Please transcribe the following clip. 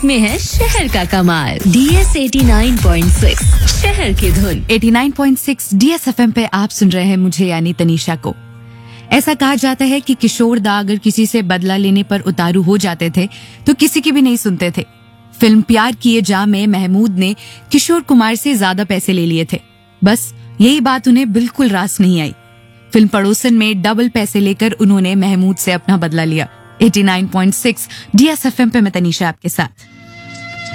में है शहर का कमाल। DS 89.6 शहर की धुन। 89.6 DSFM पे आप सुन रहे हैं मुझे यानी तनीषा को। ऐसा कहा जाता है कि किशोर दा अगर किसी से बदला लेने पर उतारू हो जाते थे तो किसी की भी नहीं सुनते थे। फिल्म प्यार किए जा में महमूद ने किशोर कुमार से ज्यादा पैसे ले लिए थे। बस यही बात उन्हें बिल्कुल रास नहीं आई। फिल्म पड़ोसन में डबल पैसे लेकर उन्होंने महमूद से अपना बदला लिया। 89.6 DSFM पे मैं तनीषा आपके साथ।